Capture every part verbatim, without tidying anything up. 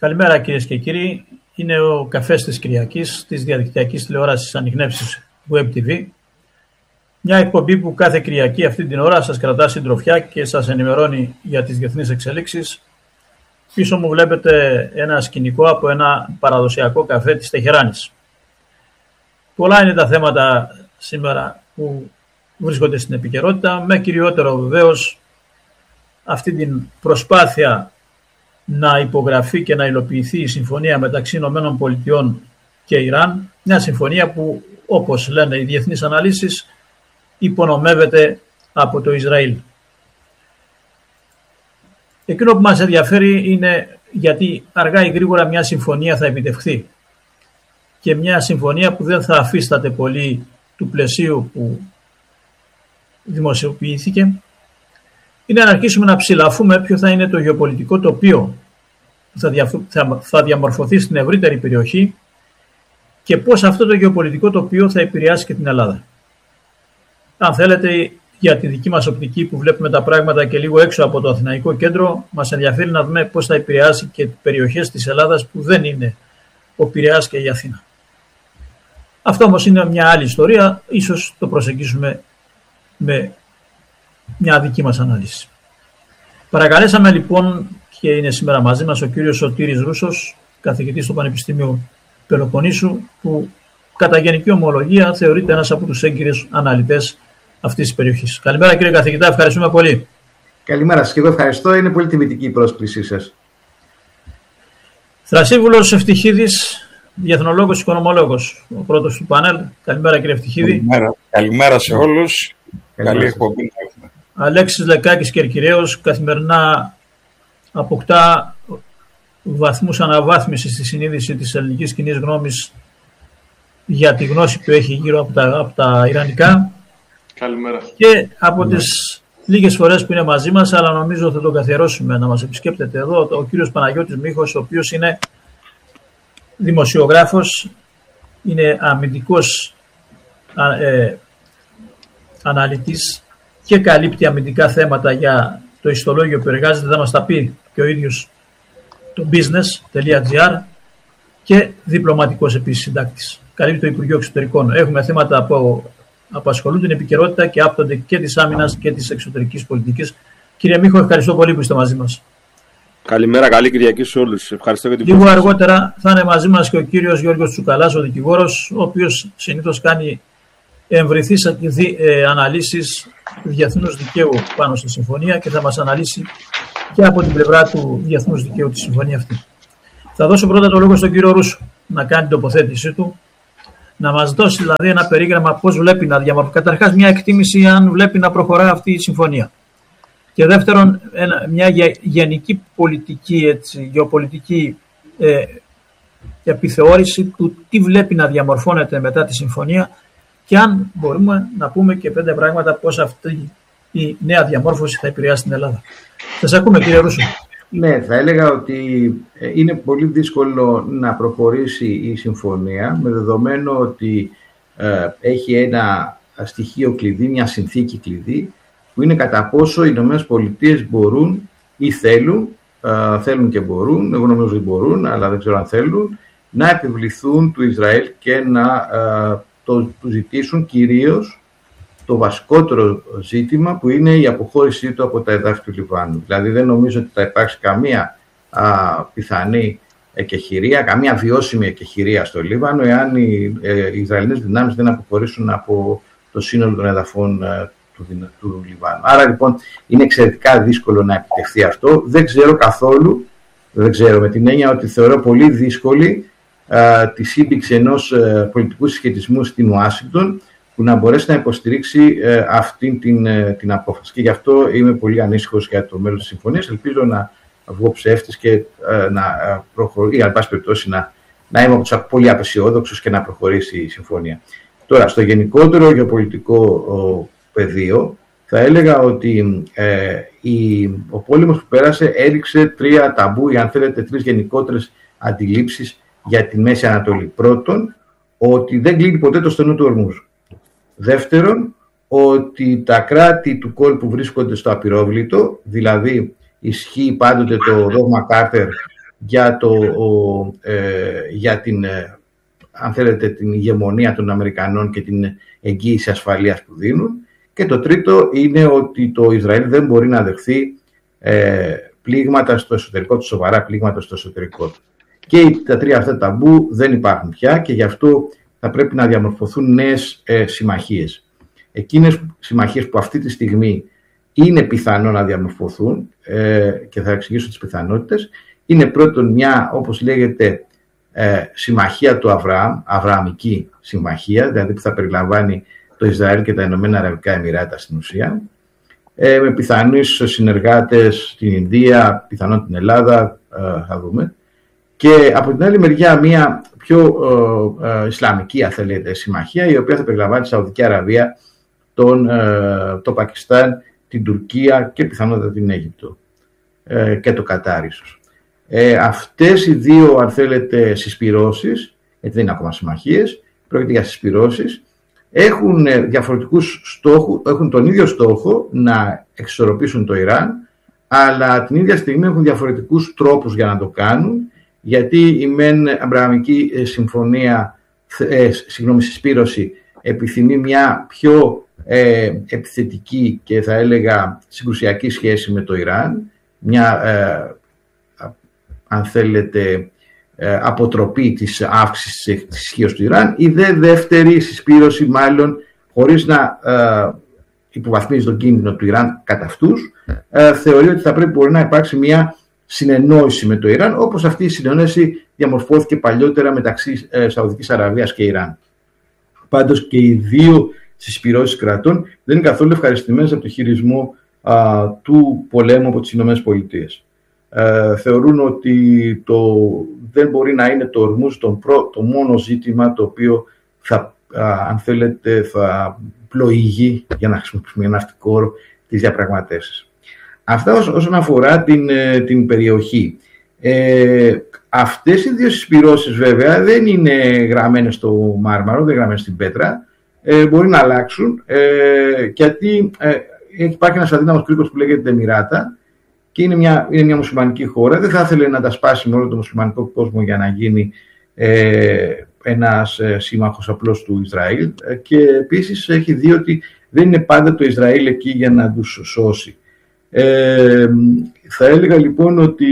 Καλημέρα κυρίες και κύριοι. Είναι ο καφές της Κυριακής, της διαδικτυακής τηλεόρασης Ανιχνεύσης Web τι βι. Μια εκπομπή που κάθε Κυριακή αυτή την ώρα σας κρατά συντροφιά και σας ενημερώνει για τις διεθνείς εξελίξεις. Πίσω μου βλέπετε ένα σκηνικό από ένα παραδοσιακό καφέ της Τεχεράνης. Πολλά είναι τα θέματα σήμερα που βρίσκονται στην επικαιρότητα, με κυριότερο βεβαίως αυτή την προσπάθεια να υπογραφεί και να υλοποιηθεί η συμφωνία μεταξύ Ηνωμένων Πολιτειών και Ιράν, μια συμφωνία που, όπως λένε οι διεθνείς αναλύσεις, υπονομεύεται από το Ισραήλ. Εκείνο που μας ενδιαφέρει είναι γιατί αργά ή γρήγορα μια συμφωνία θα επιτευχθεί και μια συμφωνία που δεν θα αφίσταται πολύ του πλαισίου που δημοσιοποιήθηκε, είναι να αρχίσουμε να ψηλαφούμε ποιο θα είναι το γεωπολιτικό τοπίο που θα, δια, θα, θα διαμορφωθεί στην ευρύτερη περιοχή και πώς αυτό το γεωπολιτικό τοπίο θα επηρεάσει και την Ελλάδα. Αν θέλετε, για τη δική μας οπτική που βλέπουμε τα πράγματα και λίγο έξω από το Αθηναϊκό κέντρο, μας ενδιαφέρει να δούμε πώς θα επηρεάσει και περιοχές της Ελλάδας που δεν είναι ο Πειραιάς και η Αθήνα. Αυτό όμως είναι μια άλλη ιστορία, ίσως το προσεγγίσουμε με μια δική μας ανάλυση. Παρακαλέσαμε λοιπόν και είναι σήμερα μαζί μας ο κύριος Σωτήρης Ρούσος, καθηγητής του Πανεπιστήμιου Πελοποννήσου, που κατά γενική ομολογία θεωρείται ένας από τους έγκυρους αναλυτές αυτής της περιοχής. Καλημέρα κύριε καθηγητά, ευχαριστούμε πολύ. Καλημέρα σας και εγώ ευχαριστώ, είναι πολύ τιμητική η πρόσκλησή σας. Θρασίβουλος Ευτυχίδης, διεθνολόγος, οικονομολόγος, ο πρώτος του πάνελ. Καλημέρα κύριε Ευτυχίδη. Καλημέρα, καλημέρα σε όλους. Καλημέρα. Καλή εκπομπή. Αλέξης Λεκάκης Κερκυραίος, καθημερινά αποκτά βαθμούς αναβάθμισης στη συνείδηση της ελληνικής κοινής γνώμης για τη γνώση που έχει γύρω από τα, από τα Ιρανικά. Καλημέρα. Και από τις λίγες φορές που είναι μαζί μας, αλλά νομίζω θα τον καθιερώσουμε να μας επισκέπτεται εδώ, ο κύριος Παναγιώτης Μίχος, ο οποίος είναι δημοσιογράφος, είναι αμυντικός ε, αναλυτής και καλύπτει αμυντικά θέματα για το ιστολόγιο που εργάζεται, θα μας τα πει και ο ίδιος το business.gr, και διπλωματικός επίσης συντάκτης. Καλύπτει το Υπουργείο Εξωτερικών. Έχουμε θέματα που απασχολούν την επικαιρότητα και άπτονται και της άμυνας και της εξωτερικής πολιτικής. Κύριε Μίχο, ευχαριστώ πολύ που είστε μαζί μας. Καλημέρα, καλή Κυριακή σε όλους. Ευχαριστώ για την Λίγο πρόσφαση. Αργότερα θα είναι μαζί μας και ο κύριος Γιώργος Τσουκαλάς, ο δικηγόρος, ο οποίος συνήθως κάνει εμβριθείς ε, αναλύσεις διεθνούς δικαίου πάνω στη συμφωνία και θα μας αναλύσει και από την πλευρά του διεθνούς δικαίου τη συμφωνία αυτή. Θα δώσω πρώτα το λόγο στον κύριο Ρούσο να κάνει την τοποθέτησή του, να μας δώσει δηλαδή ένα περίγραμμα πώς βλέπει να διαμορφωθεί. Καταρχάς, μια εκτίμηση αν βλέπει να προχωρά αυτή η συμφωνία. Και δεύτερον, ένα, μια γενική πολιτική, έτσι, γεωπολιτική ε, επιθεώρηση του τι βλέπει να διαμορφώνεται μετά τη συμφωνία και αν μπορούμε να πούμε και πέντε πράγματα πώς αυτή η νέα διαμόρφωση θα επηρεάσει την Ελλάδα. Σας ακούμε κύριε Ρούσο. Ναι, θα έλεγα ότι είναι πολύ δύσκολο να προχωρήσει η συμφωνία με δεδομένο ότι ε, έχει ένα στοιχείο κλειδί, μια συνθήκη κλειδί που είναι κατά πόσο οι Ηνωμένες Πολιτείες μπορούν ή θέλουν, ε, θέλουν και μπορούν, εγώ νομίζω ότι μπορούν, αλλά δεν ξέρω αν θέλουν, να επιβληθούν του Ισραήλ και να ε, το, το ζητήσουν κυρίως το βασικότερο ζήτημα που είναι η αποχώρησή του από τα εδάφη του Λιβάνου. Δηλαδή δεν νομίζω ότι θα υπάρξει καμία α, πιθανή εκεχηρία, καμία βιώσιμη εκεχηρία στο Λίβανο εάν οι, ε, οι Ισραηλινές δυνάμεις δεν αποχωρήσουν από το σύνολο των εδαφών ε, του, του Λιβάνου. Άρα λοιπόν είναι εξαιρετικά δύσκολο να επιτευχθεί αυτό. Δεν ξέρω καθόλου, δεν ξέρω με την έννοια ότι θεωρώ πολύ δύσκολη α, τη σύμπηξη ενός ε, πολιτικού συσχετισμού στην Ουάσιγκτον που να μπορέσει να υποστηρίξει ε, αυτή την, ε, την απόφαση. Και γι' αυτό είμαι πολύ ανήσυχος για το μέλλον της συμφωνίας. Ελπίζω να βγω ψεύτης και ε, να προχωρήσει, ή αν πάση περιπτώσει να, να είμαι από τους πολύ απεσιόδοξους και να προχωρήσει η συμφωνία. Τώρα, στο γενικότερο γεωπολιτικό ο, πεδίο, θα έλεγα ότι ε, η, ο πόλεμος που πέρασε έριξε τρία ταμπού, ή αν θέλετε τρεις γενικότερες αντιλήψεις για τη Μέση Ανατολή. Πρώτον, ότι δεν κλείνει ποτέ το στενό του Ορμούζ. Δεύτερον, ότι τα κράτη του κόλπου βρίσκονται στο απειρόβλητο, δηλαδή ισχύει πάντοτε το δόγμα Κάρτερ για, το, ο, ε, για την, ε, αν θέλετε, την ηγεμονία των Αμερικανών και την εγγύηση ασφαλείας που δίνουν. Και το τρίτο είναι ότι το Ισραήλ δεν μπορεί να δεχθεί ε, πλήγματα στο εσωτερικό του, σοβαρά πλήγματα στο εσωτερικό του. Και τα τρία αυτά ταμπού δεν υπάρχουν πια και γι' αυτό θα πρέπει να διαμορφωθούν νέες ε, συμμαχίες. Εκείνες συμμαχίες που αυτή τη στιγμή είναι πιθανό να διαμορφωθούν ε, και θα εξηγήσω τις πιθανότητες, είναι πρώτον μια, όπως λέγεται, ε, συμμαχία του Αβραάμ, Αβρααμική συμμαχία, δηλαδή που θα περιλαμβάνει το Ισραήλ και τα Ηνωμένα Αραβικά Εμιράτα στην ουσία, ε, με πιθανούς συνεργάτες στην Ινδία, πιθανόν την Ελλάδα, ε, θα δούμε. Και από την άλλη μεριά μια πιο ε, ε, ισλαμική, αν θέλετε, συμμαχία, η οποία θα περιλαμβάνει τη Σαουδική Αραβία, τον, ε, το Πακιστάν, την Τουρκία και πιθανότατα την Αίγυπτο ε, και το Κατάρ ίσως. Ε, αυτές οι δύο, αν θέλετε, συσπυρώσεις, γιατί δεν είναι ακόμα συμμαχίες, πρόκειται για συσπυρώσεις, έχουν διαφορετικούς στόχους, έχουν τον ίδιο στόχο να εξισορροπήσουν το Ιράν, αλλά την ίδια στιγμή έχουν διαφορετικούς τρόπους για να το κάνουν, γιατί η μεν Αβρααμική συμφωνία, ε, συγγνώμη, συσπήρωση επιθυμεί μια πιο ε, επιθετική και θα έλεγα συγκρουσιακή σχέση με το Ιράν, μια ε, αν θέλετε ε, αποτροπή της αύξησης της ισχύως του Ιράν. Η δε δεύτερη συσπήρωση, μάλλον χωρίς να ε, υποβαθμίζει τον κίνδυνο του Ιράν κατά αυτούς, ε, θεωρεί ότι θα πρέπει μπορεί να υπάρξει μια συνεννόηση με το Ιράν, όπως αυτή η συνεννόηση διαμορφώθηκε παλιότερα μεταξύ ε, Σαουδικής Αραβίας και Ιράν. Πάντως και οι δύο συσπυρώσεις κρατών δεν είναι καθόλου ευχαριστημένες από το χειρισμό α, του πολέμου από τις Ηνωμένες Πολιτείες. Ε, θεωρούν ότι το, δεν μπορεί να είναι το ορμούζ το, το μόνο ζήτημα το οποίο θα, α, αν θέλετε, θα πλοηγεί, για να χρησιμοποιήσουμε ένα ναυτικό όρο, τις διαπραγματεύσεις. Αυτά όσον αφορά την, την περιοχή. Ε, αυτές οι δύο συσπυρώσεις βέβαια δεν είναι γραμμένες στο μάρμαρο, δεν είναι γραμμένες στην πέτρα. Ε, μπορεί να αλλάξουν, ε, γιατί ε, υπάρχει ένας αδύναμος κρίκος που λέγεται Εμιράτα και είναι μια, είναι μια μουσουλμανική χώρα. Δεν θα ήθελε να τα σπάσει με όλο το μουσουλμανικό κόσμο για να γίνει ε, ένας ε, σύμμαχος απλώς του Ισραήλ, ε, και επίσης έχει δει ότι δεν είναι πάντα το Ισραήλ εκεί για να τους σώσει. Ε, θα έλεγα λοιπόν ότι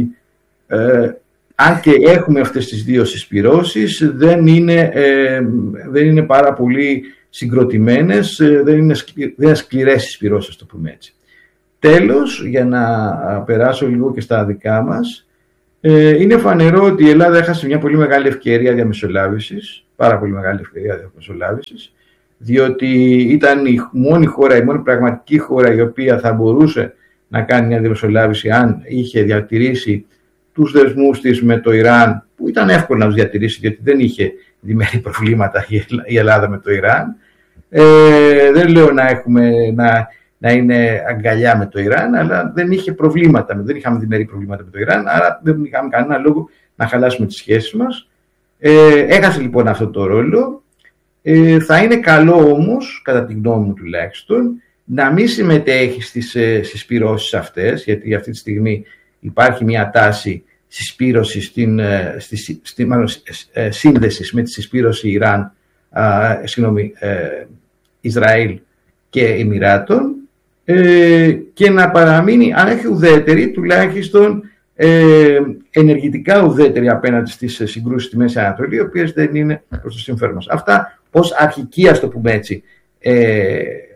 ε, αν και έχουμε αυτές τις δύο συσπυρώσεις, δεν είναι, ε, δεν είναι πάρα πολύ συγκροτημένες, ε, δεν, είναι σκλη, δεν είναι σκληρές συσπυρώσεις, το πούμε έτσι. Τέλος, για να περάσω λίγο και στα δικά μας, ε, είναι φανερό ότι η Ελλάδα έχασε μια πολύ μεγάλη ευκαιρία διαμεσολάβησης, πάρα πολύ μεγάλη ευκαιρία διαμεσολάβησης, διότι ήταν η μόνη χώρα, η μόνη πραγματική χώρα η οποία θα μπορούσε να κάνει μια διαμεσολάβηση αν είχε διατηρήσει τους δεσμούς της με το Ιράν, που ήταν εύκολο να τους διατηρήσει, γιατί δεν είχε διμερεί προβλήματα η Ελλάδα με το Ιράν. Ε, δεν λέω να, έχουμε, να, να είναι αγκαλιά με το Ιράν, αλλά δεν είχε προβλήματα, δεν είχαμε διμερεί προβλήματα με το Ιράν, άρα δεν είχαμε κανένα λόγο να χαλάσουμε τις σχέσεις μας. Ε, έχασε λοιπόν αυτό το ρόλο. Ε, θα είναι καλό όμως, κατά τη γνώμη μου τουλάχιστον, να μην συμμετέχει στις ε, συσπυρώσεις αυτές, γιατί αυτή τη στιγμή υπάρχει μια τάση συσπήρωσης, στην, ε, στη, στη, μάλλον, ε, σύνδεσης με τη συσπήρωση Ιράν, ε, συγγνώμη, ε, Ισραήλ και Εμιράτων, ε, και να παραμείνει, αν έχει ουδέτερη, τουλάχιστον ε, ενεργητικά ουδέτερη απέναντι στις συγκρούσεις στη Μέση Ανατολή, οι οποίες δεν είναι προς το συμφέρον μας. Αυτά ως αρχική, ας το πούμε έτσι, ε,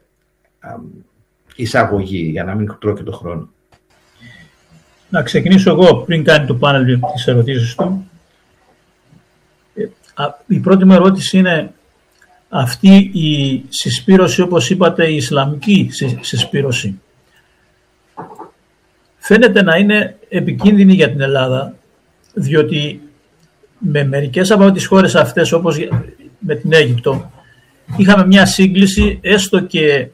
εισαγωγή, για να μην τρώω και το χρόνο. Να ξεκινήσω εγώ πριν κάνει το πάνελ τις ερωτήσεις του. Η πρώτη μου ερώτηση είναι αυτή η συσπήρωση, όπως είπατε, η Ισλαμική συσπήρωση. Φαίνεται να είναι επικίνδυνη για την Ελλάδα, διότι με μερικές από τις χώρες αυτές, όπως με την Αίγυπτο, είχαμε μια σύγκληση, έστω και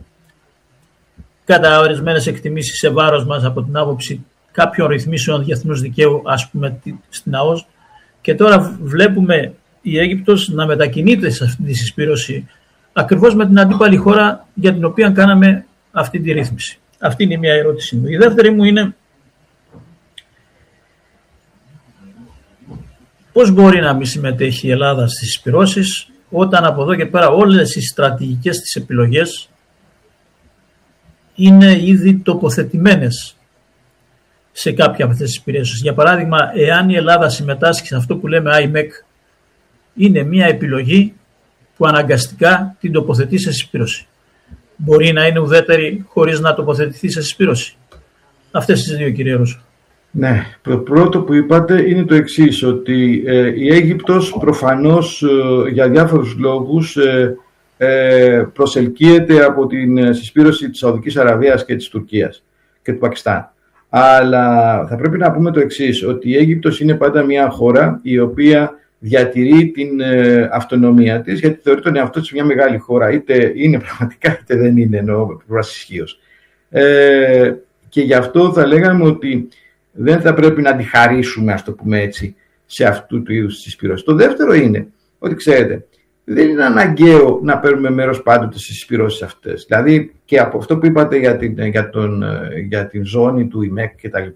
κατά ορισμένες εκτιμήσεις σε βάρος μας από την άποψη κάποιων ρυθμίσεων διεθνούς δικαίου, ας πούμε στην ΑΟΣ, και τώρα βλέπουμε η Αίγυπτος να μετακινείται σε αυτή τη συσπήρωση ακριβώς με την αντίπαλη χώρα για την οποία κάναμε αυτή τη ρύθμιση. Αυτή είναι μια ερώτηση μου. Η δεύτερη μου είναι πώς μπορεί να μην συμμετέχει η Ελλάδα στις συσπυρώσεις, όταν από εδώ και πέρα όλες οι στρατηγικές της επιλογές είναι ήδη τοποθετημένες σε κάποια από αυτές τις συσπυρώσεις. Για παράδειγμα, εάν η Ελλάδα συμμετάσχει σε αυτό που λέμε άι μεκ, είναι μια επιλογή που αναγκαστικά την τοποθετεί σε συσπήρωση. Μπορεί να είναι ουδέτερη χωρίς να τοποθετηθεί σε συσπήρωση. Αυτές τις δύο, κύριε Ρούσο. Ναι, το πρώτο που είπατε είναι το εξής, ότι ε, η Αίγυπτος προφανώς ε, για διάφορους λόγους ε, ε, προσελκύεται από την συσπήρωση της Σαουδικής Αραβίας και της Τουρκίας και του Πακιστάν. Αλλά θα πρέπει να πούμε το εξής, ότι η Αίγυπτος είναι πάντα μια χώρα η οποία διατηρεί την ε, αυτονομία της, γιατί θεωρεί τον εαυτό της μια μεγάλη χώρα, είτε είναι πραγματικά είτε δεν είναι, εννοώ πλευράς ισχύως. Ε, και γι' αυτό θα λέγαμε ότι δεν θα πρέπει να αντιχαρίσουμε, ας το πούμε έτσι, σε αυτού του είδους τις συσπυρώσεις. Το δεύτερο είναι ότι, ξέρετε, δεν είναι αναγκαίο να παίρνουμε μέρος πάντοτε στις συσπυρώσεις αυτές. Δηλαδή, και από αυτό που είπατε για την, για τον, για την ζώνη του ΙΜΕΚ κτλ.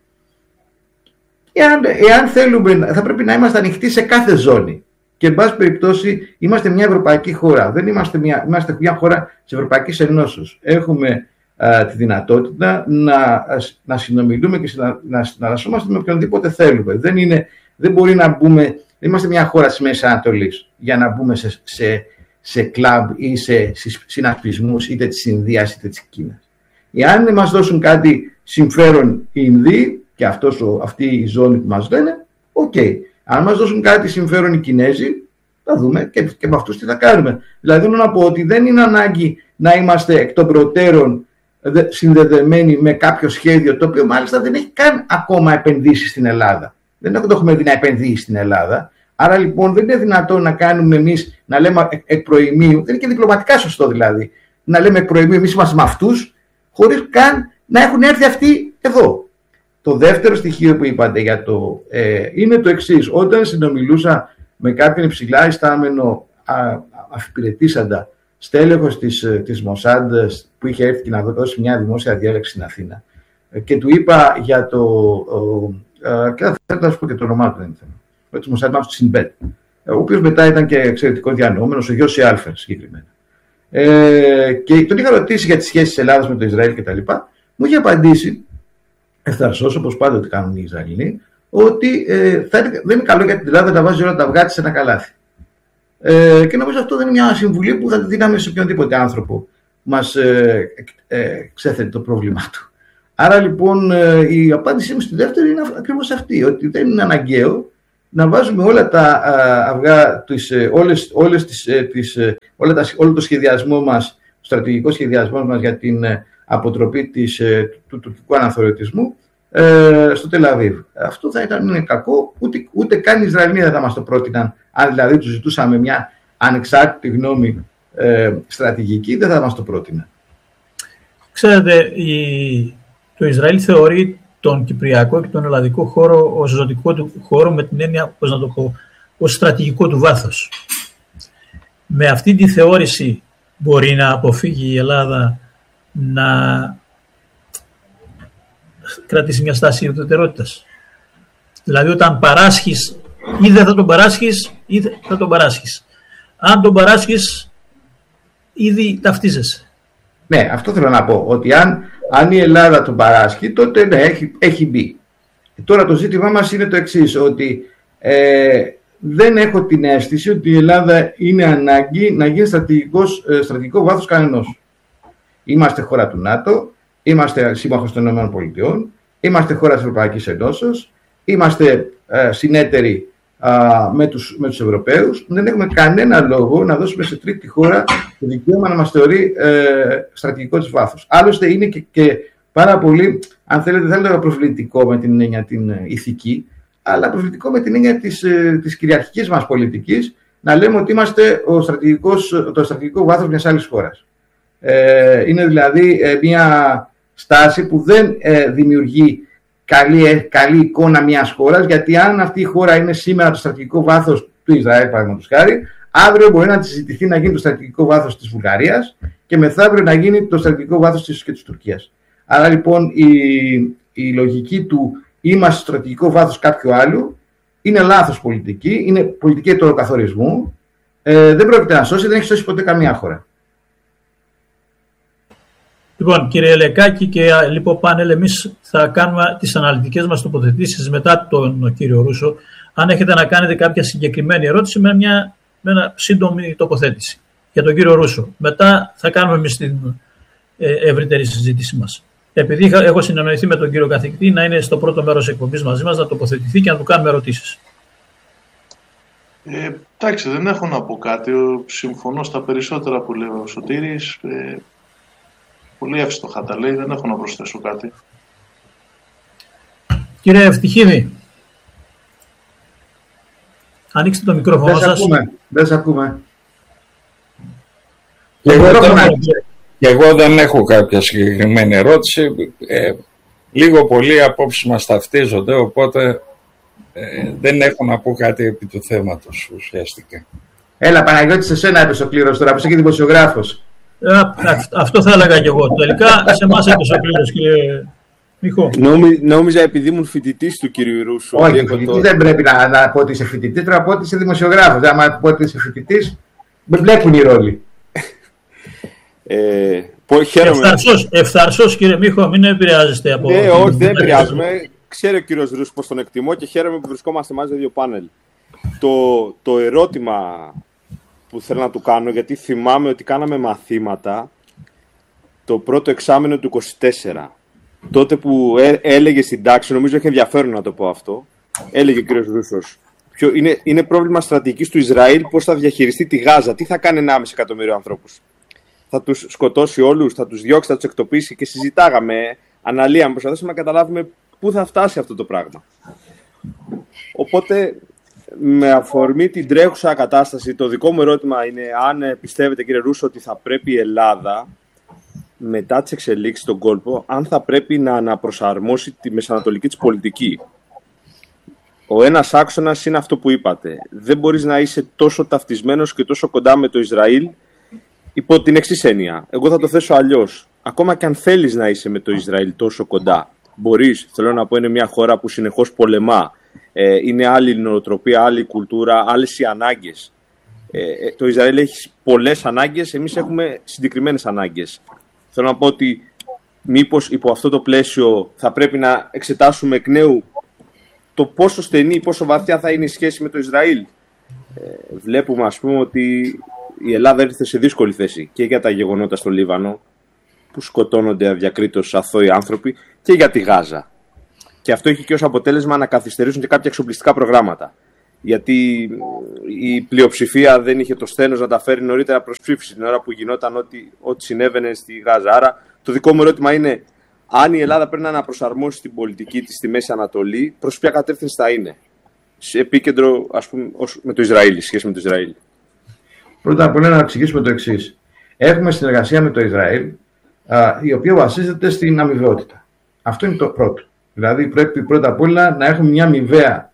Εάν, εάν θέλουμε, θα πρέπει να είμαστε ανοιχτοί σε κάθε ζώνη. Και, εν πάση περιπτώσει, είμαστε μια ευρωπαϊκή χώρα. Δεν είμαστε μια, είμαστε μια χώρα της Ευρωπαϊκής Ενώσεως. Έχουμε α, τη δυνατότητα να, να συνομιλούμε και να, να συναλλασσόμαστε με οποιονδήποτε θέλουμε. Δεν, είναι, δεν μπορεί να μπούμε, δεν είμαστε μια χώρα της Μέσης Ανατολής για να μπούμε σε, σε, σε κλαμπ ή σε συνασπισμούς είτε της Ινδίας είτε της Κίνας. Εάν μας δώσουν κάτι συμφέρον οι Ινδοί, και αυτός, αυτή η ζώνη που μας λένε, οκ. Okay. Αν μας δώσουν κάτι συμφέρον οι Κινέζοι, θα δούμε και, και με αυτούς τι θα κάνουμε. Δηλαδή, θέλω να πω ότι δεν είναι ανάγκη να είμαστε εκ των προτέρων συνδεδεμένοι με κάποιο σχέδιο, το οποίο μάλιστα δεν έχει καν ακόμα επενδύσει στην Ελλάδα. Δεν το έχουμε δει να επενδύσει στην Ελλάδα. Άρα λοιπόν δεν είναι δυνατόν να κάνουμε εμείς, να λέμε εκ προημίου, δεν είναι και διπλωματικά σωστό δηλαδή, να λέμε εκ προημίου εμείς είμαστε με αυτούς, χωρίς καν να έχουν έρθει αυτοί εδώ. Το δεύτερο στοιχείο που είπατε για το, ε, είναι το εξής. Όταν συνομιλούσα με κάποιον υψηλά ιστάμενο αφιπηρετήσαντα στέλεχος της, της Μοσάντ που είχε έρθει και να δώσει μια δημόσια διάλεξη στην Αθήνα και του είπα για το, ο, ε, και θα θέλω να σου πω και το όνομά του, δεν είναι θέμα, της Μοσάντ Μάφου Σινμπέτ, ο οποίος μετά ήταν και εξαιρετικό διανοούμενος, ο Γιώση Άλφερ συγκεκριμένα. Ε, και τον είχα ρωτήσει για τις σχέσεις της Ελλάδας με το Ισραήλ κτλ. Μου είχε απαντήσει ευθαρσός, όπως πάντοτε κάνουν οι Ισραηλοί, ότι ε, θα, δεν είναι καλό για την Ελλάδα να βάζει όλα τα αυγά της σε ένα καλάθι. Ε, και νομίζω αυτό δεν είναι μια συμβουλή που θα τη δίναμε σε οποιονδήποτε άνθρωπο που μας ε, ε, ε, ξέθετε το πρόβλημά του. Άρα λοιπόν ε, η απάντησή μου στη δεύτερη είναι ακριβώς αυτή, ότι δεν είναι αναγκαίο να βάζουμε όλα τα α, αυγά, τις, όλες, όλες τις, τις, όλα τα, όλο το σχεδιασμό μας, το στρατηγικό σχεδιασμό μας για την αποτροπή της, του, του τουρκικού αναθεωρητισμού ε, στο Τελαβίβ. Αυτό θα ήταν είναι κακό, ούτε, ούτε καν οι Ισραηλοί δεν θα μας το πρότειναν, αν δηλαδή τους ζητούσαμε μια ανεξάρτητη γνώμη ε, στρατηγική, δεν θα μας το πρότειναν. Ξέρετε, η, το Ισραήλ θεωρεί τον κυπριακό και τον ελλαδικό χώρο ως ζωτικό του χώρο, με την έννοια, πώς να το πω, ως στρατηγικό του βάθος. Με αυτή τη θεώρηση μπορεί να αποφύγει η Ελλάδα να κρατήσει μια στάση ουδετερότητας. Δηλαδή όταν παράσχεις, ή δεν θα τον παράσχεις ή θα τον παράσχεις. Αν τον παράσχεις, ήδη ταυτίζεσαι. Ναι, αυτό θέλω να πω, ότι αν, αν η Ελλάδα τον παράσχει, τότε ναι, έχει, έχει μπει. Τώρα το ζήτημά μας είναι το εξής, ότι ε, δεν έχω την αίσθηση ότι η Ελλάδα είναι ανάγκη να γίνει στρατηγικός, ε, στρατηγικό βάθος κανενός. Είμαστε χώρα του ΝΑΤΟ, είμαστε σύμμαχος των ΗΠΑ, είμαστε χώρα της Ευρωπαϊκής Ενώσεως, είμαστε ε, συνέτεροι α, με, τους, με τους Ευρωπαίους. Δεν έχουμε κανένα λόγο να δώσουμε σε τρίτη χώρα το δικαίωμα να μας θεωρεί ε, στρατηγικό της βάθος. Άλλωστε είναι και, και πάρα πολύ, αν θέλετε, θα έλεγα προβλητικό με την έννοια την ηθική, αλλά προβλητικό με την έννοια της, της κυριαρχικής μας πολιτικής, να λέμε ότι είμαστε ο στρατηγικός, το στρατηγικό βάθος μιας άλλης χώρας. Ε, είναι δηλαδή ε, μια στάση που δεν ε, δημιουργεί καλή, ε, καλή εικόνα μιας χώρας, γιατί αν αυτή η χώρα είναι σήμερα το στρατηγικό βάθος του Ισραήλ, παραδείγματος χάρη, αύριο μπορεί να τη συζητηθεί να γίνει το στρατηγικό βάθος της Βουλγαρίας και μεθαύριο να γίνει το στρατηγικό βάθος της, και της Τουρκίας. Άρα λοιπόν η, η λογική του είμαστε στο στρατηγικό βάθος κάποιου άλλου είναι λάθος πολιτική, είναι πολιτική του καθορισμού, ε, δεν πρόκειται να σώσει, δεν έχει σώσει ποτέ καμία χώρα. Λοιπόν, κύριε Λεκάκη και λοιπόν πάνελ, εμείς θα κάνουμε τις αναλυτικές μας τοποθετήσεις μετά τον κύριο Ρούσο. Αν έχετε να κάνετε κάποια συγκεκριμένη ερώτηση με μια, με μια σύντομη τοποθέτηση για τον κύριο Ρούσο. Μετά θα κάνουμε εμείς την ε, ευρύτερη συζήτηση μας. Επειδή είχα, έχω συνεννοηθεί με τον κύριο καθηγητή να είναι στο πρώτο μέρος εκπομπής μαζί μας, να τοποθετηθεί και να του κάνουμε ερωτήσεις. Ε, εντάξει, δεν έχω να πω κάτι. Συμφωνώ στα περισσότερα που λέει ο Σωτήρης. Ε, πολύ εύστοχα τα λέει, δεν έχω να προσθέσω κάτι. Κύριε Ευτυχίδη, ανοίξτε το μικρόφωνο δεν σας. Ακούμε. Δεν σας ακούμε. Και εγώ, δεν, και εγώ δεν έχω κάποια συγκεκριμένη ερώτηση. Ε, λίγο πολύ οι απόψεις μας ταυτίζονται, οπότε ε, δεν έχω να πω κάτι επί του θέματος ουσιαστικά. Έλα, Παναγιώτη, σε σένα έπεσε ο κλήρος τώρα, που είσαι και δημοσιογράφος. Ε, αυτό θα έλεγα και εγώ. Τελικά σε εμάς έπεσε ο κλήρος, κύριε Μιχώ. Νόμι, νόμιζα επειδή ήμουν φοιτητής του κύριου Ρούσου. Όχι, φοιτητής το... δεν πρέπει να, να πω ότι είσαι φοιτητής, πρέπει να πω ότι είσαι δημοσιογράφος. Αν πω ότι είσαι φοιτητής, με μπλέκουν οι ρόλοι. Ε, πω, χαίρομαι. Ευθαρσός, ευθαρσός, κύριε Μίχο, μην επηρεάζεστε από... Ναι, όχι, δεν επηρεάζομαι. Ξέρει ο κύριος Ρούσου πως τον εκτιμώ και χαίρομαι που βρισκόμαστε μαζί δύο πάνελ. Το, το ερώτημα που θέλω να του κάνω, γιατί θυμάμαι ότι κάναμε μαθήματα το πρώτο εξάμηνο του είκοσι τέσσερα. Τότε που έ, έλεγε στην τάξη, νομίζω έχει ενδιαφέρον να το πω αυτό, έλεγε ο κύριος Ρούσος, ποιο, είναι, είναι πρόβλημα στρατηγικής του Ισραήλ πώς θα διαχειριστεί τη Γάζα, τι θα κάνει ενάμιση εκατομμύριο ανθρώπους. Θα τους σκοτώσει όλους, θα τους διώξει, θα τους εκτοπίσει και συζητάγαμε, αναλύαμε, προσπαθήσαμε να καταλάβουμε πού θα φτάσει αυτό το πράγμα. Οπότε, με αφορμή την τρέχουσα κατάσταση, το δικό μου ερώτημα είναι αν πιστεύετε, κύριε Ρούσο, ότι θα πρέπει η Ελλάδα, μετά τις εξελίξεις στον κόλπο, αν θα πρέπει να αναπροσαρμόσει τη μεσανατολική της πολιτική. Ο ένας άξονας είναι αυτό που είπατε. Δεν μπορείς να είσαι τόσο ταυτισμένος και τόσο κοντά με το Ισραήλ υπό την εξής έννοια. Εγώ θα το θέσω αλλιώς. Ακόμα και αν θέλεις να είσαι με το Ισραήλ τόσο κοντά, μπορείς, θέλω να πω, είναι μια χώρα που συνεχώς πολεμά. Ε, είναι άλλη νοοτροπία, άλλη κουλτούρα, άλλες οι ανάγκες. Ε, το Ισραήλ έχει πολλές ανάγκες, εμείς έχουμε συγκεκριμένες ανάγκες. Θέλω να πω ότι μήπως υπό αυτό το πλαίσιο θα πρέπει να εξετάσουμε εκ νέου το πόσο στενή, πόσο βαθιά θα είναι η σχέση με το Ισραήλ. Ε, βλέπουμε, ας πούμε, ότι η Ελλάδα έρθε σε δύσκολη θέση και για τα γεγονότα στο Λίβανο, που σκοτώνονται αδιακρίτως αθώοι άνθρωποι, και για τη Γάζα. Και αυτό έχει και ως αποτέλεσμα να καθυστερήσουν και κάποια εξοπλιστικά προγράμματα. Γιατί η πλειοψηφία δεν είχε το σθένος να τα φέρει νωρίτερα προς ψήφιση την ώρα που γινόταν ό,τι, ό,τι συνέβαινε στη Γάζα. Άρα το δικό μου ερώτημα είναι, αν η Ελλάδα πρέπει να αναπροσαρμόσει την πολιτική της στη Μέση Ανατολή, προς ποια κατεύθυνση θα είναι? Σε επίκεντρο, ας πούμε, με το Ισραήλ, σχέση με το Ισραήλ. Πρώτα απ' όλα να εξηγήσουμε το εξής. Έχουμε συνεργασία με το Ισραήλ, α, η οποία βασίζεται στην αμοιβαιότητα. Αυτό είναι το πρώτο. Δηλαδή πρέπει πρώτα απ' όλα να έχουμε μια αμοιβαία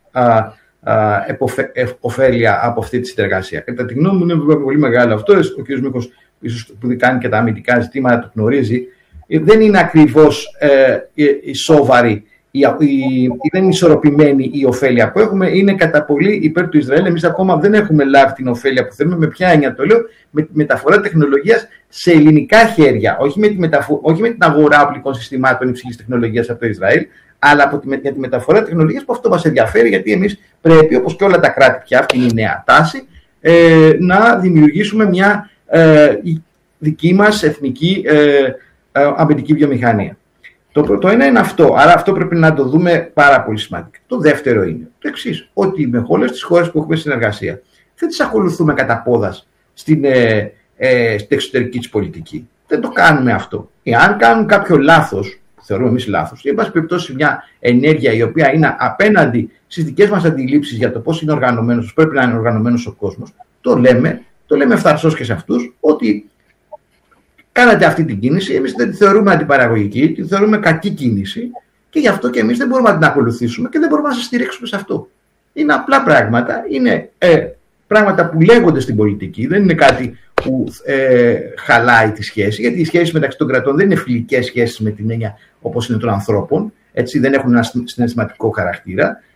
ωφέλεια από αυτή τη συνεργασία. Κατά τη γνώμη μου είναι βέβαια πολύ μεγάλο αυτό. Ο κ. Μίχος, ίσως που κάνει και τα αμυντικά ζητήματα, το γνωρίζει. Δεν είναι ακριβώς ε, ισόβαρη, η, η, δεν είναι ισορροπημένη η ωφέλεια που έχουμε. Είναι κατά πολύ υπέρ του Ισραήλ. Εμείς ακόμα δεν έχουμε λάβει την ωφέλεια που θέλουμε. Με ποια έννοια το λέω? Με τη μεταφορά τεχνολογίας σε ελληνικά χέρια. Όχι με, τη μεταφο- όχι με την αγορά οπλικών συστημάτων υψηλής τεχνολογίας από το Ισραήλ, αλλά από τη, για τη μεταφορά τεχνολογίας, που αυτό μας ενδιαφέρει, γιατί εμείς πρέπει, όπως και όλα τα κράτη πια, αυτή είναι η νέα τάση, ε, να δημιουργήσουμε μια ε, δική μας εθνική ε, ε, αμυντική βιομηχανία. Το, το ένα είναι αυτό, άρα αυτό πρέπει να το δούμε πάρα πολύ σημαντικά. Το δεύτερο είναι το εξής, ότι με όλες τις χώρες που έχουμε συνεργασία δεν τις ακολουθούμε κατά πόδας στην, ε, ε, στην εξωτερική της πολιτική. Δεν το κάνουμε αυτό. Εάν κάνουν κάποιο λάθος, θεωρούμε εμείς λάθος, ή εν πάση περιπτώσει μια ενέργεια η οποία είναι απέναντι στις δικές μας αντιλήψεις για το πώς είναι οργανωμένος, πώς πρέπει να είναι οργανωμένος ο κόσμος, το λέμε, το λέμε ευθαρσώς και σε αυτούς, ότι κάνατε αυτή την κίνηση, εμείς δεν τη θεωρούμε αντιπαραγωγική, τη θεωρούμε κακή κίνηση και γι' αυτό και εμείς δεν μπορούμε να την ακολουθήσουμε και δεν μπορούμε να σας στηρίξουμε σε αυτό. Είναι απλά πράγματα, είναι ε, πράγματα που λέγονται στην πολιτική, δεν είναι κάτι που ε, χαλάει τη σχέση, γιατί οι σχέσεις μεταξύ των κρατών δεν είναι φιλικές σχέσεις με την έννοια όπως είναι των ανθρώπων, έτσι, δεν έχουν ένα συναισθηματικό χαρακτήρα.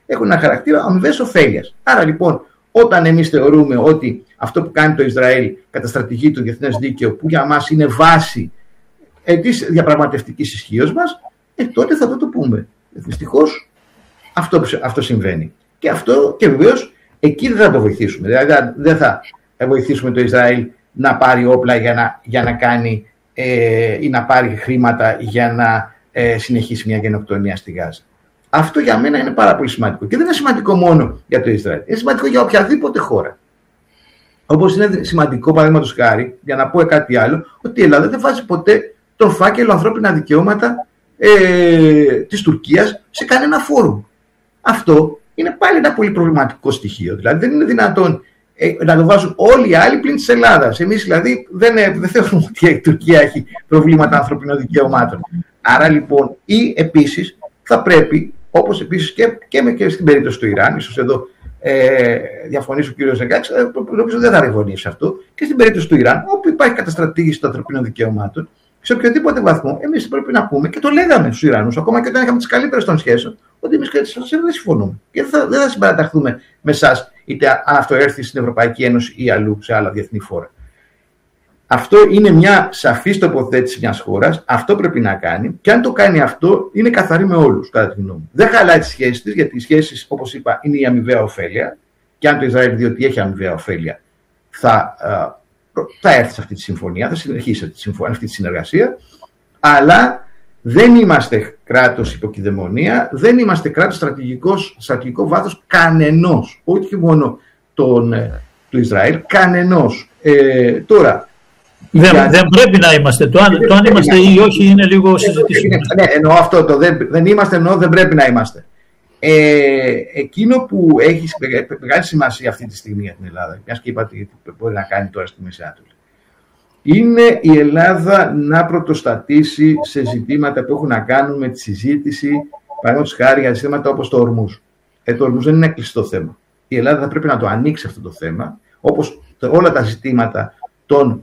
έχουν ένα χαρακτήρα αμοιβαίας ωφέλειας. Άρα λοιπόν, όταν εμείς θεωρούμε ότι αυτό που κάνει το Ισραήλ καταστρατηγεί το διεθνές δίκαιο, που για μας είναι βάση ε, της διαπραγματευτικής ισχύως μας, ε, τότε θα το, το πούμε. Δυστυχώς αυτό, αυτό συμβαίνει. Και αυτό και βεβαίως εκεί δεν θα το βοηθήσουμε. Δηλαδή δεν θα βοηθήσουμε το Ισραήλ να πάρει όπλα για να, για να κάνει ε, ή να πάρει χρήματα για να ε, συνεχίσει μια γενοκτονία στη Γάζα. Αυτό για μένα είναι πάρα πολύ σημαντικό. Και δεν είναι σημαντικό μόνο για το Ισραήλ. Είναι σημαντικό για οποιαδήποτε χώρα. Όπως είναι σημαντικό, παραδείγματος χάρη, για να πω κάτι άλλο, ότι η Ελλάδα δεν βάζει ποτέ τον φάκελο ανθρώπινα δικαιώματα ε, της Τουρκίας σε κανένα φόρουμ. Αυτό είναι πάλι ένα πολύ προβληματικό στοιχείο. Δηλαδή δεν είναι δυνατόν ε, να το βάζουν όλοι οι άλλοι πλην της Ελλάδας. Εμείς δηλαδή δεν, ε, δεν θεωρούμε ότι η Τουρκία έχει προβλήματα ανθρωπινών δικαιωμάτων. Άρα λοιπόν, ή επίσης θα πρέπει, όπως επίσης και, και, και στην περίπτωση του Ιράν, ίσως εδώ ε, διαφωνήσει ο κύριος Ζεγκάκης, ε, νομίζω δεν θα διαφωνήσει σε αυτό, και στην περίπτωση του Ιράν, όπου υπάρχει καταστρατήγηση των ανθρωπίνων δικαιωμάτων, σε οποιοδήποτε βαθμό, εμείς πρέπει να πούμε, και το λέγαμε στους Ιρανούς, ακόμα και όταν είχαμε τις καλύτερες των σχέσεων, ότι εμείς και σας δεν συμφωνούμε. Και δεν θα, δεν θα συμπαραταχθούμε με εσάς, είτε αν αυτό έρθει στην Ευρωπαϊκή Ένωση ή αλλού σε άλλα διεθνή φόρα. Αυτό είναι μια σαφής τοποθέτηση μιας χώρας. Αυτό πρέπει να κάνει. Και αν το κάνει αυτό, είναι καθαρή με όλους, κατά τη γνώμη μου. Δεν χαλάει τις σχέσεις της, γιατί οι σχέσεις, όπως είπα, είναι η αμοιβαία ωφέλεια. Και αν το Ισραήλ δει ότι έχει αμοιβαία ωφέλεια, θα, θα έρθει σε αυτή τη συμφωνία, θα συνεχίσει αυτή τη, συμφωνία, αυτή τη συνεργασία. Αλλά δεν είμαστε κράτος υποκειδαιμονία, δεν είμαστε κράτος στρατηγικό βάθος κανενός. Όχι μόνο τον, του Ισραήλ, κανενός. Ε, τώρα. Δεν, για... δεν πρέπει να είμαστε. Το αν, το αν είμαστε να... ή όχι είναι λίγο συζητήσιμο. Ναι, εννοώ αυτό. Το δεν, δεν είμαστε, εννοώ δεν πρέπει να είμαστε. Ε, εκείνο που έχει μεγάλη σημασία αυτή τη στιγμή για την Ελλάδα, μιας και είπα τι μπορεί να κάνει τώρα στη Μέση Ανατολή, είναι η Ελλάδα να πρωτοστατήσει σε ζητήματα που έχουν να κάνουν με τη συζήτηση, παραδείγματος χάρη για ζητήματα όπως το Ορμούζ. Ε, το Ορμούζ δεν είναι κλειστό θέμα. Η Ελλάδα θα πρέπει να το ανοίξει αυτό το θέμα, όπως όλα τα ζητήματα των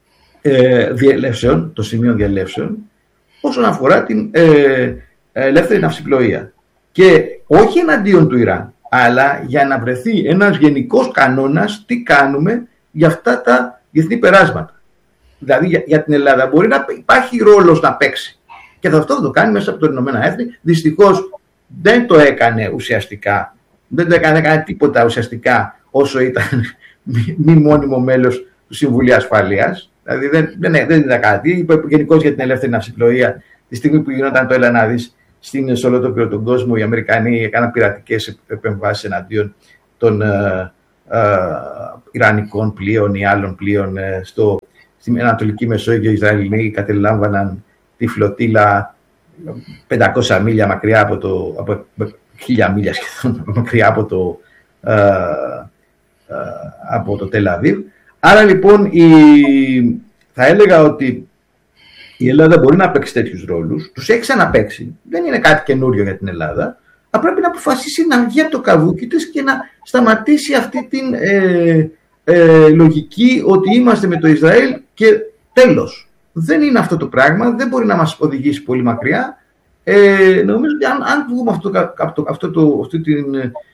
ε, διελεύσεων, των σημείων διελεύσεων, όσον αφορά την ε, ελεύθερη ναυσιπλοεία. Και όχι εναντίον του Ιράν, αλλά για να βρεθεί ένας γενικός κανόνας τι κάνουμε για αυτά τα διεθνή περάσματα. Δηλαδή για, για την Ελλάδα μπορεί να υπάρχει ρόλος να παίξει. Και αυτό θα το κάνει μέσα από το Ηνωμένα Έθνη. Δυστυχώς δεν το έκανε ουσιαστικά. Δεν το έκανε, έκανε τίποτα ουσιαστικά όσο ήταν μη μόνιμο μέλος του Συμβουλίου Ασφαλείας. Δηλαδή δεν, δεν, δεν ήταν κάτι. Γενικώς για την ελεύθερη ναυσιπλοεία, τη στιγμή που γινόταν το έλα να δεις στην, σε όλο το, τον κόσμο, οι Αμερικανοί έκαναν πειρατικές επεμβάσεις εναντίον των ε, ε, Ιρανικών πλοίων ή άλλων πλοίων ε, στο, στην Ανατολική Μεσόγειο. Οι Ισραηλοί κατελάμβαναν τη φλωτήλα πεντακόσια μίλια μακριά από το, από χίλια μίλια σχεδόν μακριά από το, ε, ε, από το Τελ Αβίβ. Άρα λοιπόν η, θα έλεγα ότι η Ελλάδα μπορεί να παίξει τέτοιους ρόλους, τους έχει ξαναπαίξει, δεν είναι κάτι καινούριο για την Ελλάδα, αλλά πρέπει να αποφασίσει να βγει από το καβούκι της και να σταματήσει αυτή την ε, ε, λογική ότι είμαστε με το Ισραήλ και τέλος. Δεν είναι αυτό το πράγμα, δεν μπορεί να μας οδηγήσει πολύ μακριά. Ε, νομίζω ότι αν, αν βγούμε αυτό, αυτό, αυτό το, αυτή την,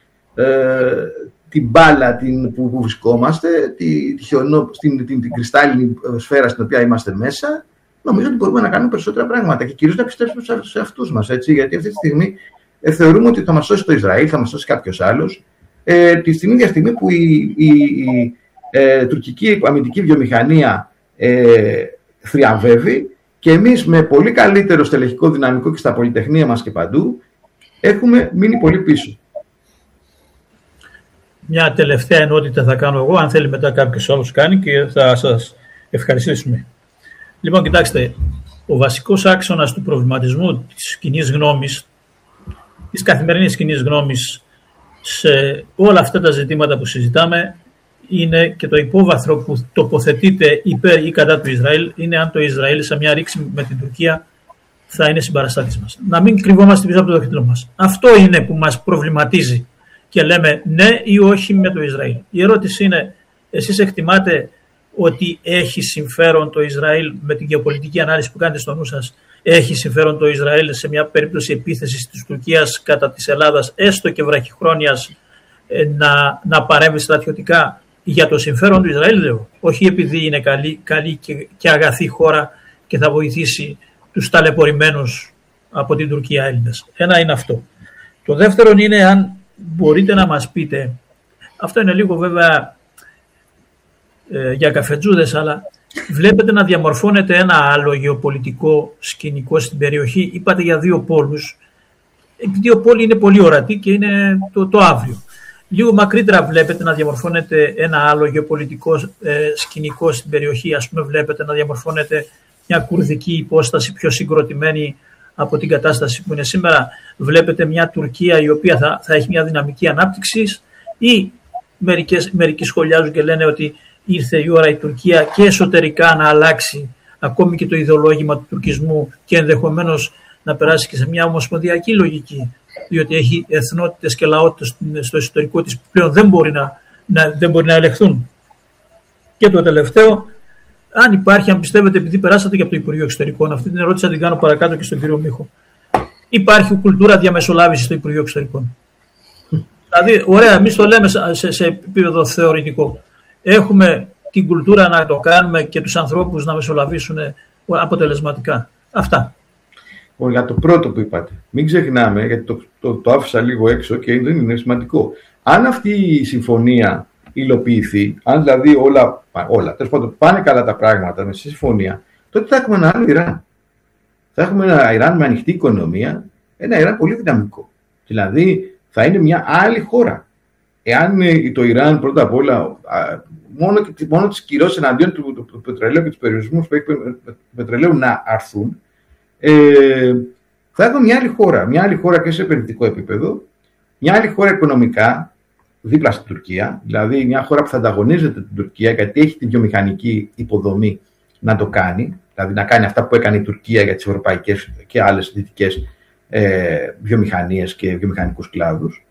ε, την μπάλα την, που, που βρισκόμαστε, τη, τη χιονό, την, την, την κρυστάλλινη σφαίρα στην οποία είμαστε μέσα, νομίζω ότι μπορούμε να κάνουμε περισσότερα πράγματα και κυρίως να πιστέψουμε σε αυτούς μας. Έτσι, γιατί αυτή τη στιγμή ε, θεωρούμε ότι θα μας σώσει το Ισραήλ, θα μας σώσει κάποιος άλλος. Ε, τη στιγμή για στιγμή που η, η, η ε, τουρκική αμυντική βιομηχανία ε, θριαμβεύει και εμείς με πολύ καλύτερο στελεχικό δυναμικό και στα πολυτεχνία μας και παντού έχουμε μείνει πολύ πίσω. Μια τελευταία ενότητα θα κάνω εγώ, αν θέλει μετά κάποιος άλλος κάνει και θα σας ευχαριστήσουμε. Λοιπόν, κοιτάξτε, ο βασικός άξονας του προβληματισμού της κοινής γνώμης, της καθημερινής κοινής γνώμης σε όλα αυτά τα ζητήματα που συζητάμε είναι και το υπόβαθρο που τοποθετείται υπέρ ή κατά του Ισραήλ είναι αν το Ισραήλ σε μια ρήξη με την Τουρκία θα είναι συμπαραστάτης μας. Να μην κρυβόμαστε πίσω από το δάχτυλό μας. Αυτό είναι που μας προβληματίζει και λέμε ναι ή όχι με το Ισραήλ. Η ερώτηση είναι, εσείς εκτιμάτε ότι έχει συμφέρον το Ισραήλ με την γεωπολιτική ανάλυση που κάνετε στο νου σας, έχει συμφέρον το Ισραήλ σε μια περίπτωση επίθεσης της Τουρκίας κατά της Ελλάδας, έστω και βραχυχρόνιας, να, να παρέμβει στρατιωτικά για το συμφέρον του Ισραήλ, λέω. Όχι επειδή είναι καλή, καλή και, και αγαθή χώρα και θα βοηθήσει τους ταλαιπωρημένους από την Τουρκία Έλληνες. Ένα είναι αυτό. Το δεύτερο είναι αν μπορείτε να μας πείτε, αυτό είναι λίγο βέβαια ε, για καφετζούδες, αλλά βλέπετε να διαμορφώνεται ένα άλλο γεωπολιτικό σκηνικό στην περιοχή. Είπατε για δύο πόλους. Οι δύο πόλοι είναι πολύ ορατοί και είναι το, το αύριο. Λίγο μακρύτερα βλέπετε να διαμορφώνεται ένα άλλο γεωπολιτικό ε, σκηνικό στην περιοχή. Ας πούμε βλέπετε να διαμορφώνεται μια κουρδική υπόσταση πιο συγκροτημένη από την κατάσταση που είναι σήμερα. Βλέπετε μια Τουρκία η οποία θα, θα έχει μια δυναμική ανάπτυξη, ή μερικές, μερικοί σχολιάζουν και λένε ότι ήρθε η ώρα η Τουρκία και εσωτερικά να αλλάξει ακόμη και το ιδεολόγημα του τουρκισμού και ενδεχομένως να περάσει και σε μια ομοσπονδιακή λογική, διότι έχει εθνότητες και λαότητες στο εσωτερικό της που πλέον δεν μπορεί να, να, δεν μπορεί να ελεγχθούν. Και το τελευταίο, αν υπάρχει, αν πιστεύετε, επειδή περάσατε και από το Υπουργείο Εξωτερικών, αυτή την ερώτηση θα την κάνω παρακάτω και στον κύριο Μίχο. Υπάρχει κουλτούρα διαμεσολάβησης στο Υπουργείο Εξωτερικών? Δηλαδή, ωραία, εμείς το λέμε σε, σε επίπεδο θεωρητικό. Έχουμε την κουλτούρα να το κάνουμε και τους ανθρώπους να μεσολαβήσουν αποτελεσματικά. Αυτά. Για το πρώτο που είπατε, μην ξεχνάμε, γιατί το, το, το άφησα λίγο έξω και δεν είναι σημαντικό. Αν αυτή η συμφωνία υλοποιηθεί, αν δηλαδή όλα, όλα τέλος πάντων, πάνε καλά τα πράγματα με τη συμφωνία, τότε θα έχουμε ένα άλλο Ιράν. Θα έχουμε ένα Ιράν με ανοιχτή οικονομία, ένα Ιράν πολύ δυναμικό. Δηλαδή θα είναι μια άλλη χώρα. Εάν το Ιράν πρώτα απ' όλα μόνο, μόνο τις κυρώσεις εναντίον του, του, του πετρελαίου και τους περιορισμούς που έχει του πετρελαίου να αρθούν, ε, θα έχουμε μια άλλη χώρα. Μια άλλη χώρα και σε επενδυτικό επίπεδο, μια άλλη χώρα οικονομικά, δίπλα στην Τουρκία, δηλαδή μια χώρα που θα ανταγωνίζεται την Τουρκία γιατί έχει τη βιομηχανική υποδομή να το κάνει, δηλαδή να κάνει αυτά που έκανε η Τουρκία για τις ευρωπαϊκές και άλλες δυτικές ε, βιομηχανίες και βιομηχανικούς κλάδους.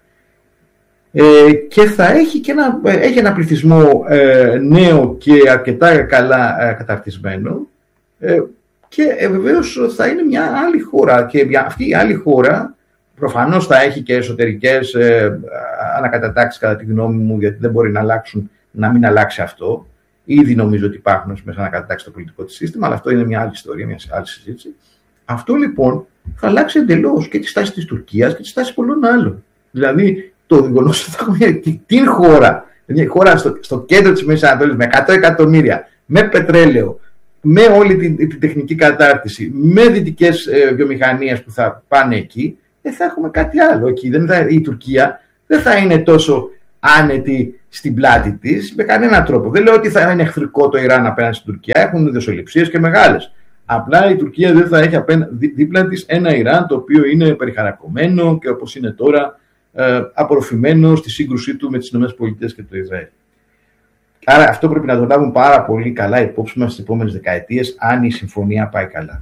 Ε, και θα έχει, και ένα, έχει ένα πληθυσμό ε, νέο και αρκετά καλά ε, καταρτισμένο, ε, και ε, βεβαίως θα είναι μια άλλη χώρα, και αυτή η άλλη χώρα προφανώς θα έχει και εσωτερικές ε, ανακατατάξεις κατά τη γνώμη μου, γιατί δεν μπορεί να αλλάξουν, να μην αλλάξει αυτό. Ήδη νομίζω ότι υπάρχουν μέσα ανακατατάξεις στο πολιτικό της σύστημα, αλλά αυτό είναι μια άλλη ιστορία, μια άλλη συζήτηση. Αυτό λοιπόν θα αλλάξει εντελώς και τη στάση της Τουρκίας και τη στάση πολλών άλλων. Δηλαδή το γεγονός ότι θα έχουμε την χώρα, μια χώρα στο, στο κέντρο της Μέσης Ανατολής με εκατό εκατομμύρια, με πετρέλαιο, με όλη την, την τεχνική κατάρτιση, με δυτικές ε, βιομηχανίες που θα πάνε εκεί, δεν θα έχουμε κάτι άλλο εκεί. Δεν θα, η Τουρκία δεν θα είναι τόσο άνετη στην πλάτη της με κανέναν τρόπο. Δεν λέω ότι θα είναι εχθρικό το Ιράν απέναντι στην Τουρκία, έχουν δεσοληψίες και μεγάλες. Απλά η Τουρκία δεν θα έχει απένα, δί, δίπλα της ένα Ιράν το οποίο είναι περιχαρακωμένο και όπως είναι τώρα ε, απορροφημένο στη σύγκρουσή του με τις ΗΠΑ και το Ισραήλ. Άρα αυτό πρέπει να το λάβουν πάρα πολύ καλά υπόψη μας στις επόμενες δεκαετίες, αν η συμφωνία πάει καλά.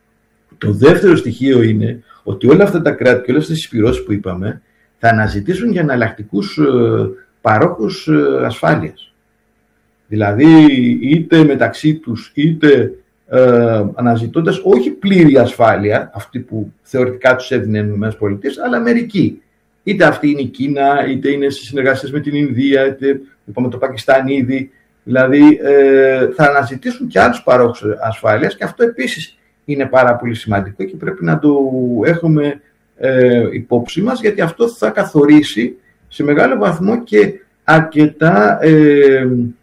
Το δεύτερο στοιχείο είναι ότι όλα αυτά τα κράτη και όλες τις εισπυρώσεις που είπαμε θα αναζητήσουν για εναλλακτικούς ε, παρόχους ε, ασφάλειας. Δηλαδή είτε μεταξύ τους είτε ε, αναζητώντας όχι πλήρη ασφάλεια, αυτή που θεωρητικά τους έδινε οι ΗΠΑ, αλλά μερική. Είτε αυτή είναι η Κίνα, είτε είναι σε συνεργασίες με την Ινδία, είτε είπαμε το Πακιστάν ήδη. Δηλαδή ε, θα αναζητήσουν και άλλους παρόχους ασφάλειας και αυτό επίσης είναι πάρα πολύ σημαντικό και πρέπει να το έχουμε ε, υπόψη μας, γιατί αυτό θα καθορίσει σε μεγάλο βαθμό και αρκετά ε,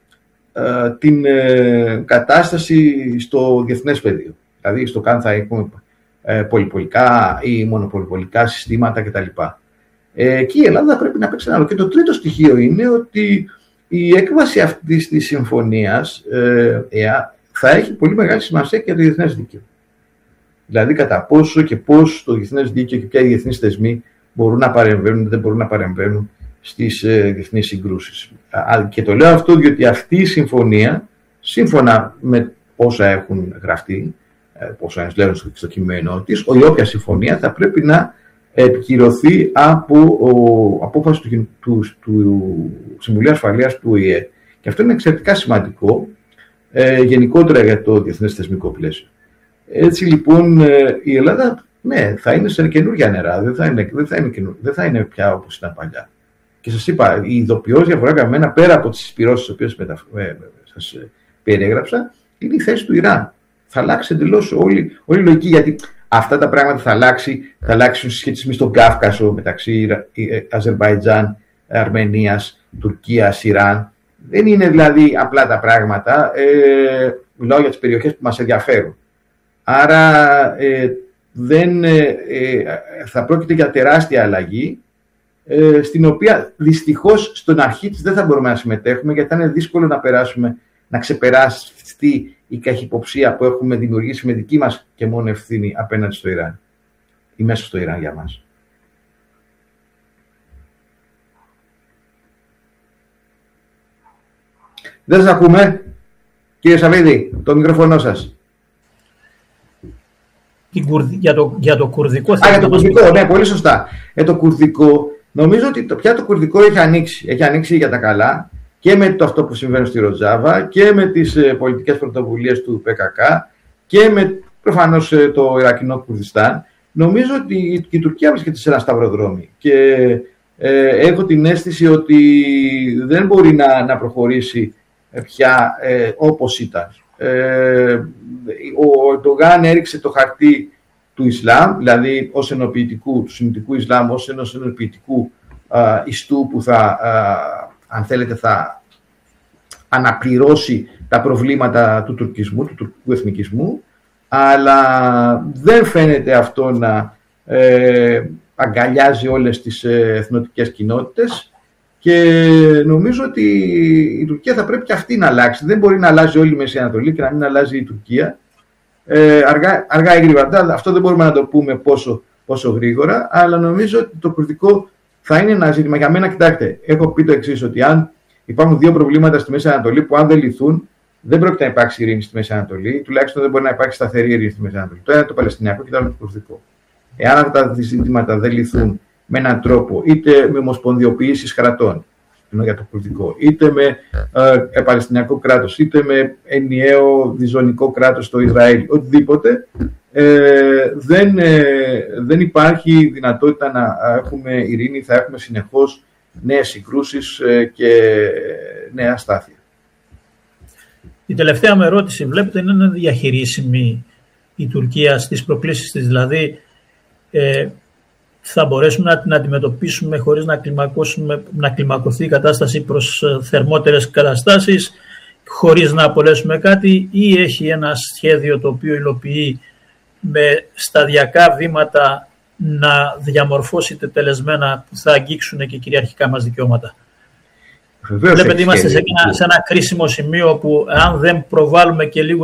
ε, την ε, κατάσταση στο διεθνές πεδίο. Δηλαδή στο καν θα έχουμε ε, πολυπολικά ή μονοπολυπολικά συστήματα κτλ. Ε, και η Ελλάδα πρέπει να παίξει ένα άλλο. Και το τρίτο στοιχείο είναι ότι η έκβαση αυτής της συμφωνίας ε, ε, θα έχει πολύ μεγάλη σημασία και για το διεθνές δίκαιο. Δηλαδή κατά πόσο και πώς το διεθνές δίκαιο και ποια οι διεθνείς θεσμοί μπορούν να παρεμβαίνουν ή δεν μπορούν να παρεμβαίνουν στις ε, διεθνείς συγκρούσεις. Και το λέω αυτό διότι αυτή η συμφωνία, σύμφωνα με όσα έχουν γραφτεί, ε, όσα λέω στο κείμενό της, η όποια συμφωνία θα πρέπει να επικυρωθεί από ο, απόφαση του, του, του Συμβουλίου Ασφαλείας του Ο Η Ε. Και αυτό είναι εξαιρετικά σημαντικό ε, γενικότερα για το διεθνές θεσμικό πλαίσιο. Έτσι λοιπόν η Ελλάδα, ναι, θα είναι σε καινούργια νερά, δεν θα είναι, δεν θα είναι, καινούργια, δεν θα είναι πια όπως ήταν παλιά. Και σας είπα, η ειδοποιώς διαφορά για μένα, πέρα από τις συσπυρώσεις τις οποίες μεταφ... σας περιέγραψα, είναι η θέση του Ιράν. Θα αλλάξει εντελώς όλη, όλη η λογική, γιατί αυτά τα πράγματα θα, αλλάξει, θα αλλάξουν συσχετισμοί στον Κάφκασο μεταξύ Αζερμπαϊτζάν, Αρμενίας, Τουρκίας, Ιράν. Δεν είναι δηλαδή απλά τα πράγματα, ε, μιλάω για τις περιοχές που μας ενδιαφέρουν. Άρα ε, δεν, ε, θα πρόκειται για τεράστια αλλαγή, ε, στην οποία δυστυχώς στον αρχή της δεν θα μπορούμε να συμμετέχουμε, γιατί θα είναι δύσκολο να περάσουμε, να ξεπεράσει η καχυποψία που έχουμε δημιουργήσει με δική μας και μόνο ευθύνη απέναντι στο Ιράν ή μέσα στο Ιράν για μας. Δεν σας ακούμε, κύριε Σαββίδη, το μικρόφωνο σας. Για το, για το κουρδικό Α, για το κουρδικό, ναι, πολύ σωστά. Για το κουρδικό, νομίζω ότι το, πια το κουρδικό έχει ανοίξει. Έχει ανοίξει για τα καλά και με το αυτό που συμβαίνει στη Ροτζάβα και με τις ε, πολιτικές πρωτοβουλίες του Π Κ Κ και με προφανώς ε, το Ιρακινό Κουρδιστάν. Νομίζω ότι η Τουρκία βρίσκεται σε ένα σταυροδρόμι και ε, έχω την αίσθηση ότι δεν μπορεί να, να προχωρήσει πια ε, όπως ήταν. Ε, ο Ερντογάν έριξε το χαρτί του Ισλάμ, δηλαδή ως ενοποιητικού, του Σουννιτικού Ισλάμ, ως ενός ενοποιητικού α, ιστού που θα, α, αν θέλετε, θα αναπληρώσει τα προβλήματα του τουρκισμού, του τουρκικού εθνικισμού, αλλά δεν φαίνεται αυτό να ε, αγκαλιάζει όλες τις ε, εθνοτικές κοινότητες. Και νομίζω ότι η Τουρκία θα πρέπει και αυτή να αλλάξει. Δεν μπορεί να αλλάζει όλη η Μέση Ανατολή και να μην αλλάζει η Τουρκία. Ε, αργά, αργά ή γρήγορα. Αυτό δεν μπορούμε να το πούμε πόσο, πόσο γρήγορα, αλλά νομίζω ότι το κουρδικό θα είναι ένα ζήτημα. Για μένα, κοιτάξτε, έχω πει το εξής, ότι αν υπάρχουν δύο προβλήματα στη Μέση Ανατολή που αν δεν λυθούν, δεν πρόκειται να υπάρξει ειρήνη στη Μέση Ανατολή, τουλάχιστον δεν μπορεί να υπάρξει σταθερή ειρήνη στη Μέση Ανατολή. Το ένα είναι το Παλαιστινιακό και το άλλο το κουρδικό. Εάν αυτά τα ζητήματα δεν λυθούν με έναν τρόπο, είτε με ομοσπονδιοποιήσεις κρατών, ενώ για το κουρδικό, είτε με ε, παλαιστινιακό κράτος, είτε με ενιαίο διζωνικό κράτος στο Ισραήλ, οτιδήποτε, ε, δεν, ε, δεν υπάρχει δυνατότητα να έχουμε ειρήνη, θα έχουμε συνεχώς νέες συγκρούσεις ε, και νέα αστάθεια. Η τελευταία μου ερώτηση, βλέπετε, είναι διαχειρίσιμη η Τουρκία στις προκλήσεις της, δηλαδή ε, θα μπορέσουμε να την αντιμετωπίσουμε χωρίς να, να κλιμακωθεί η κατάσταση προς θερμότερες καταστάσεις, χωρίς να απολέσουμε κάτι, ή έχει ένα σχέδιο το οποίο υλοποιεί με σταδιακά βήματα να διαμορφώσει τετελεσμένα που θα αγγίξουν και κυριαρχικά μας δικαιώματα. Βλέπετε, είμαστε σε ένα, σε ένα κρίσιμο σημείο που αν δεν προβάλλουμε και λίγο